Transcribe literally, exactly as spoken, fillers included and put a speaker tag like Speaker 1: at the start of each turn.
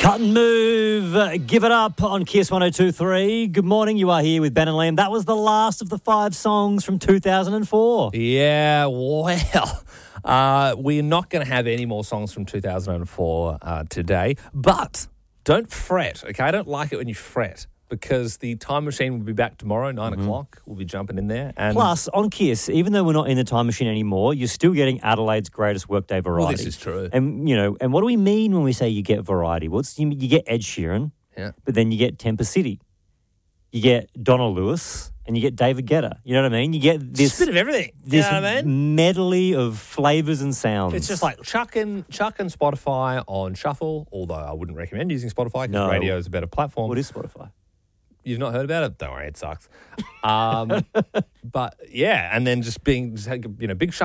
Speaker 1: Cut and move, uh, give it up on Kiss one oh two point three. Good morning, you are here with Ben and Liam. That was the last of the five songs from two thousand four.
Speaker 2: Yeah, well, uh, we're not going to have any more songs from two thousand four uh, today, but don't fret, okay? I don't like it when you fret because the time machine will be back tomorrow, nine mm-hmm. o'clock. We'll be jumping in there. And
Speaker 1: plus, on Kiss, even though we're not in the time machine anymore, you're still getting Adelaide's greatest workday variety.
Speaker 2: Well, this is true.
Speaker 1: And, you know, and what do we mean when we say you get variety? What's you, you get Ed Sheeran,
Speaker 2: yeah.
Speaker 1: but then you get Temper City. You get Donna Lewis and you get David Guetta. You know what I mean? You get this...
Speaker 2: Just a bit of everything.
Speaker 1: This
Speaker 2: you know what I mean?
Speaker 1: medley of flavours and sounds.
Speaker 2: It's just like chucking, chucking Spotify on shuffle, although I wouldn't recommend using Spotify because
Speaker 1: no.
Speaker 2: radio is a better platform.
Speaker 1: What is Spotify?
Speaker 2: You've not heard about it? Don't worry, it sucks. Um, but, yeah, and then just being, just, you know, big shuffle.